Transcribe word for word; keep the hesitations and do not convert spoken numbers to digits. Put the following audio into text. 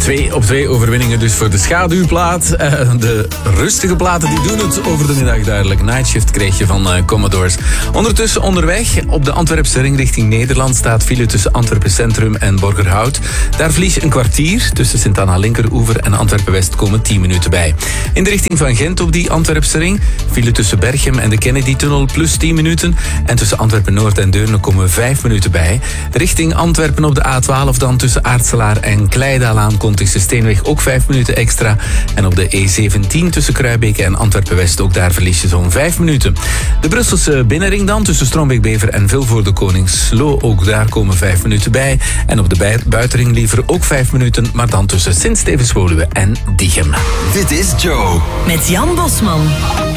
Twee op twee overwinningen dus voor de schaduwplaat. Uh, de rustige platen die doen het over de middag duidelijk. Nightshift kreeg je van uh, Commodores. Ondertussen onderweg op de Antwerpse ring richting Nederland staat file tussen Antwerpen Centrum en Borgerhout. Daar verlies je een kwartier. Tussen Sint-Anna Linkeroever en Antwerpen West komen tien minuten bij. In de richting van Gent op die Antwerpse ring file tussen Berchem en de Kennedy-tunnel plus tien minuten. En tussen Antwerpen Noord en Deurne komen vijf minuten bij. Richting Antwerpen op de A twaalf dan tussen Aartselaar en Kleidalaan Kontigse Steenweg ook vijf minuten extra. En op de E zeventien tussen Kruibeke en Antwerpen-West ook daar verlies je zo'n vijf minuten. De Brusselse binnenring dan tussen Strombeek-Bever en Vilvoorde Koningslo. Ook daar komen vijf minuten bij. En op de buitenring liever ook vijf minuten, maar dan tussen Sint-Stevens-Woluwe en Diegem. Dit is Joe. Met Jan Bosman.